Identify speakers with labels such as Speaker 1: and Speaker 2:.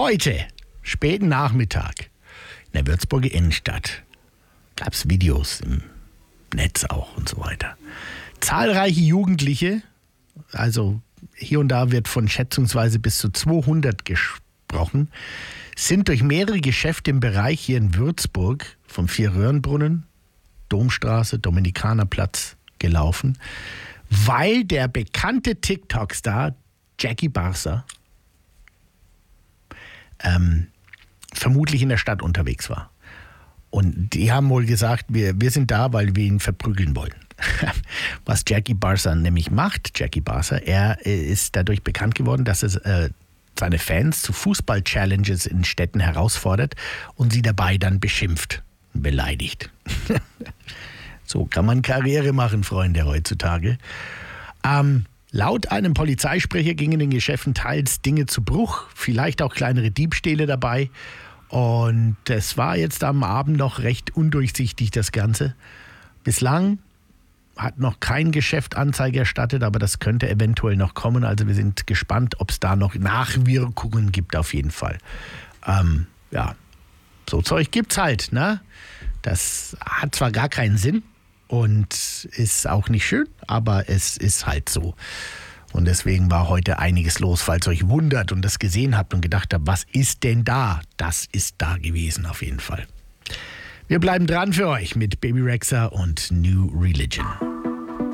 Speaker 1: Heute, späten Nachmittag, in der Würzburger Innenstadt, gab es Videos im Netz auch und so weiter. Zahlreiche Jugendliche, also hier und da wird von schätzungsweise bis zu 200 gesprochen, sind durch mehrere Geschäfte im Bereich hier in Würzburg vom Vier-Röhrenbrunnen, Domstraße, Dominikanerplatz gelaufen, weil der bekannte TikTok-Star Jackie Barca vermutlich in der Stadt unterwegs war. Und die haben wohl gesagt, wir sind da, weil wir ihn verprügeln wollen. Was Jackie Barca nämlich macht, Jackie Barca, er ist dadurch bekannt geworden, dass er seine Fans zu Fußball-Challenges in Städten herausfordert und sie dabei dann beschimpft und beleidigt. So kann man Karriere machen, Freunde, heutzutage. Laut einem Polizeisprecher gingen in den Geschäften teils Dinge zu Bruch, vielleicht auch kleinere Diebstähle dabei. Und es war jetzt am Abend noch recht undurchsichtig, das Ganze. Bislang hat noch kein Geschäft Anzeige erstattet, aber das könnte eventuell noch kommen. Also wir sind gespannt, ob es da noch Nachwirkungen gibt, auf jeden Fall. Ja, so Zeug gibt's halt, ne? Das hat zwar gar keinen Sinn und ist auch nicht schön, aber es ist halt so. Und deswegen war heute einiges los, falls ihr euch wundert und das gesehen habt und gedacht habt, was ist denn da? Das ist da gewesen auf jeden Fall. Wir bleiben dran für euch mit Baby Rexha und New Religion.